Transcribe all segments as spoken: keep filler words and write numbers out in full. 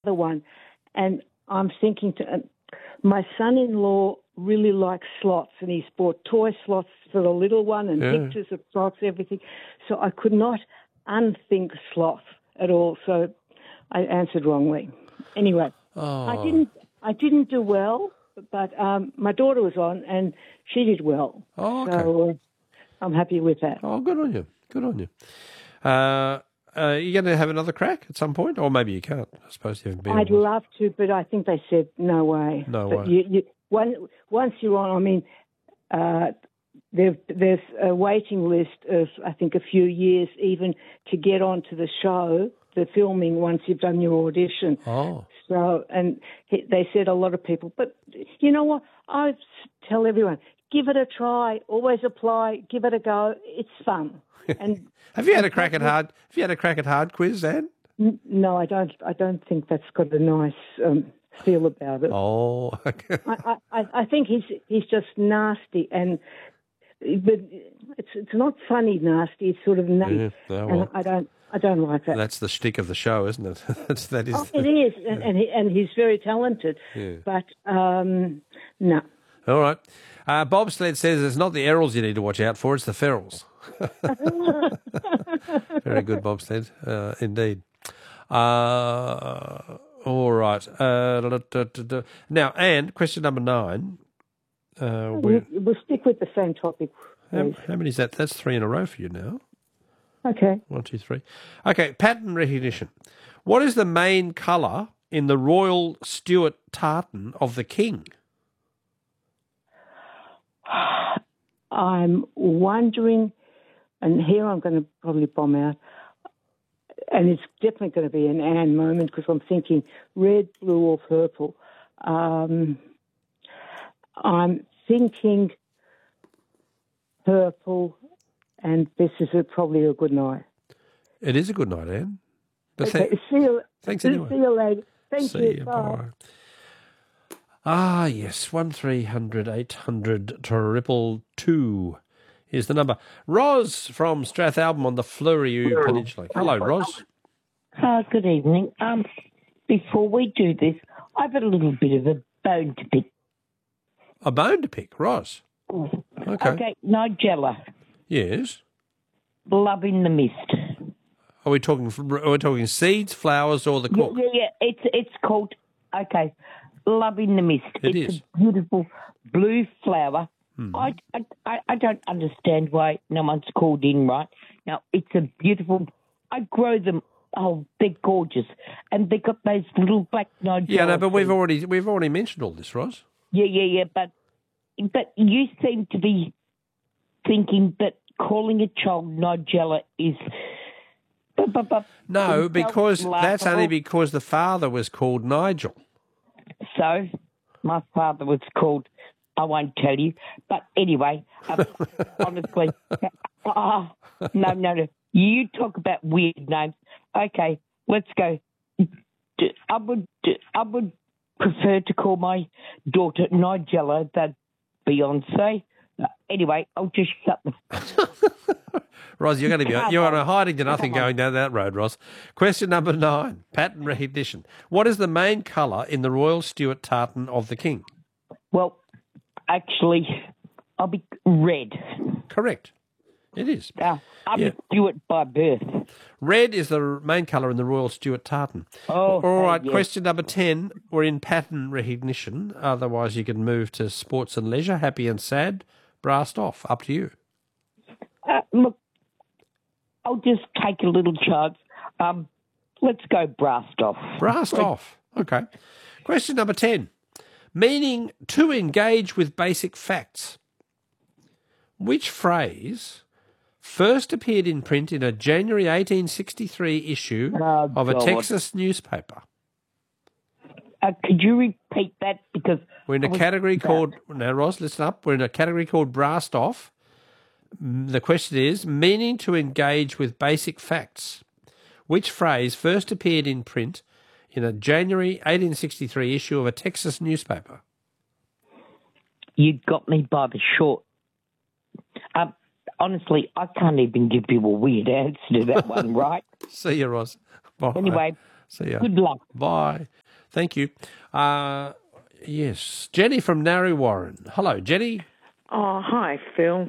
the one. And I'm thinking, to, uh, my son-in-law really likes slots, and he's bought toy slots for the little one and Yeah. pictures of slots, everything. So I could not unthink sloth at all. So I answered wrongly. Anyway, Oh. I didn't. I didn't do well, but um, my daughter was on, and she did well. Oh, okay. So uh, I'm happy with that. Oh, good on you. Good on you. Uh, uh, you going to have another crack at some point? Or maybe you can't. I suppose you haven't been I'd on. love to, but I think they said no way. No but way. You, you, one, once you're on, I mean, uh, there, there's a waiting list of, I think, a few years even to get onto the show, the filming, once you've done your audition. Oh. So, and he, they said a lot of people, but you know what? I tell everyone, give it a try, always apply, give it a go. It's fun. And Have you had a crack at hard? Have you had a crack at hard quiz, Anne? N- No, I don't. I don't think that's got a nice um, feel about it. Oh, okay. I, I, I think he's he's just nasty, and but it's it's not funny nasty. It's sort of nasty, Yeah, oh, well. and I don't I don't like that. That's the shtick of the show, isn't it? That's that is. Oh, it is, and and, he, and he's very talented. Yeah. But um, no. All right. Uh, Bobsled says it's not the Errol's you need to watch out for; it's the Ferals. Very good, Bobsled, uh, indeed. Uh, all right. Uh, da, da, da, da. Now, Anne, question number nine. Uh, We'll, we'll stick with the same topic. how, please. how many is that? That's three in a row for you now. Okay. One, two, three. Okay, pattern recognition. What is the main colour in the Royal Stuart tartan of the King? I'm wondering, and here I'm going to probably bomb out, and it's definitely going to be an Anne moment because I'm thinking red, blue, or purple. Um, I'm thinking purple, and this is a, probably a good night. It is a good night, Anne. But Okay, thank- see you. thanks see anyway. you later. Thank See you. you. Bye. Bye. Ah, yes, one three hundred eight hundred triple two is the number. Ros from Strathalbyn on the Fleurieu Peninsula. Hello, Ros. Uh, good evening. Um, before we do this, I've got a little bit of a bone to pick. A bone to pick, Ros. Okay. Okay, Nigella, Yes. Love in the Mist. Are we talking? Are we talking seeds, flowers, or the Yeah, cook? yeah, yeah. It's it's called okay, Love in the Mist. It it's is. a beautiful blue flower. Hmm. I, I I don't understand why no one's called in. Right now, it's a beautiful. I grow them. Oh, they're gorgeous, and they got those little black Nigella. Yeah, no, but we've seeds. already we've already mentioned all this, Ros. Yeah, yeah, yeah, but but you seem to be thinking that calling a child Nigella is. But, but, but, No, it's because that's only laughable. because the father was called Nigel. So, my father was called. I won't tell you, but anyway, uh, honestly, oh, no, no, no. You talk about weird names. Okay, let's go. I would, I would prefer to call my daughter Nigella than Beyonce. Uh, Anyway, I'll just shut the. Ros, you're going to be Come you're on on. a hiding to nothing Come on. going down that road, Ros. Question number nine: pattern recognition. What is the main colour in the Royal Stuart tartan of the King? Well, actually, I'll be red. Correct. It is. Uh, I'm Yeah. a Stuart by birth. Red is the main colour in the Royal Stuart tartan. Oh, All right, yes. question number ten. We're in pattern recognition. Otherwise, you can move to sports and leisure, happy and sad, brassed off. Up to you. Uh, look, I'll just take a little chance. Um, let's go brassed off. Brassed off. Okay. Question number ten. Meaning to engage with basic facts. Which phrase first appeared in print in a January eighteen sixty-three issue Oh, of a God. Texas newspaper? Uh, could you repeat that? Because We're in I a was- category called, now Ross, listen up, we're in a category called brassed off. Mm, The question is, meaning to engage with basic facts. Which phrase first appeared in print in a January eighteen sixty-three issue of a Texas newspaper? You got me by the short. Um, honestly, I can't even give you a weird answer to that one, right? See you, Ross. Bye. Anyway, See ya. Good luck. Bye. Thank you. Uh, yes, Jenny from Narre Warren. Hello, Jenny. Oh, hi, Phil.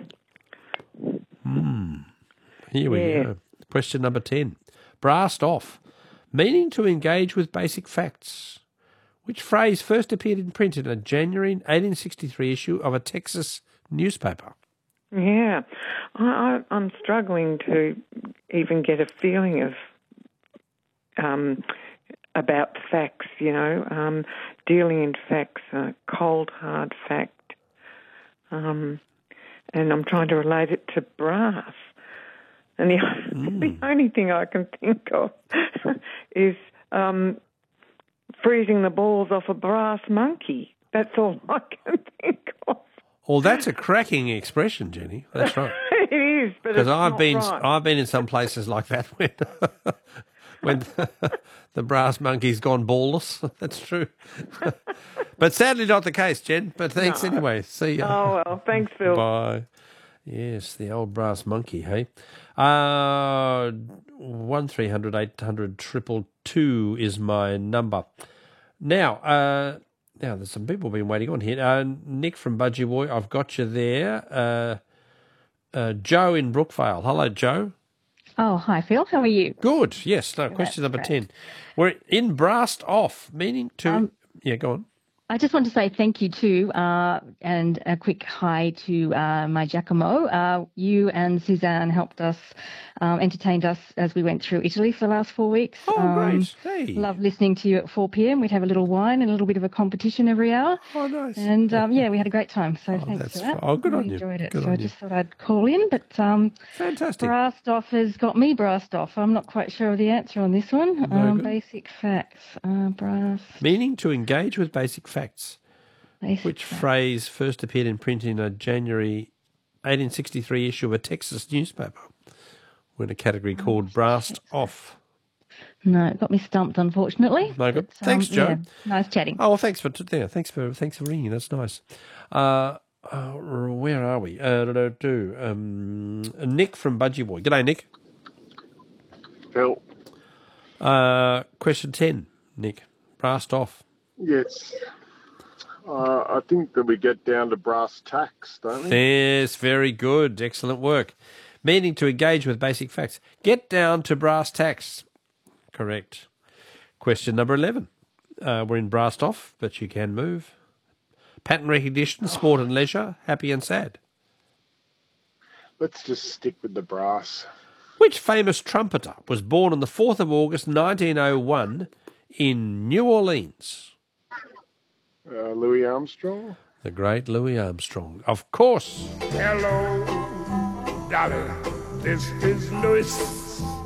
Here we Yeah. go. Question number ten. Brassed off. Meaning to engage with basic facts. Which phrase first appeared in print in a January eighteen sixty-three issue of a Texas newspaper? Yeah, I, I, I'm struggling to even get a feeling of um, about facts, you know, um, dealing in facts, uh, cold, hard fact. Um, and I'm trying to relate it to brass. And the, mm. the only thing I can think of is um, freezing the balls off a brass monkey. That's all I can think of. Well, that's a cracking expression, Jenny. That's right. It is, but Because it's I've not been right. I've been in some places like that when when the, the brass monkey's gone ballless. That's true. But sadly not the case, Jen. But thanks No. anyway. See ya. Oh, well, thanks, Phil. Bye. Yes, the old brass monkey, hey? Uh, one three hundred eight hundred triple two is my number. Now, uh, now there's some people been waiting on here. Uh, Nick from Budgie Boy, I've got you there. Uh, uh, Joe in Brookvale. Hello, Joe. Oh, hi, Phil. How are you? Good. Yes. No, question number great. ten. We're in brassed off, meaning to. Um, yeah, go on. I just want to say thank you too, uh, and a quick hi to uh, my Giacomo. Uh, you and Suzanne helped us, um, entertained us as we went through Italy for the last four weeks. Oh, um, great. Hey. Love listening to you at four p.m. We'd have a little wine and a little bit of a competition every hour. Oh, nice. And um, yeah, we had a great time. So Oh, thanks that's for that. f- oh, good I on you. enjoyed it. Good so on I you. just thought I'd call in, but um, Fantastic. brassed off has got me brassed off. I'm not quite sure of the answer on this one. Very Um, good. basic facts. Uh, brass. Meaning to engage with basic facts. Basic Which facts. phrase first appeared in print in a January eighteen sixty-three issue of a Texas newspaper? We're in a category called Brassed Off. No, it got me stumped, unfortunately. No good. But, um, Thanks, Joe. yeah, nice chatting. Oh, well, thanks for yeah, thanks for thanks for ringing. That's nice. Uh, uh, where are we? Uh, do, do, um, Nick from Budgie Boy. G'day, Nick. Phil. Uh, question ten, Nick. Brassed Off. Yes. Uh, I think that we get down to brass tacks, don't we? Yes, very good. Excellent work. Meaning to engage with basic facts. Get down to brass tacks. Correct. Question number eleven. Uh, we're in brassed off, but you can move. Pattern recognition, sport and leisure, happy and sad. Let's just stick with the brass. Which famous trumpeter was born on the fourth of August nineteen oh one in New Orleans? Uh, Louis Armstrong? The great Louis Armstrong. Of course. Hello, Dolly. This is Louis.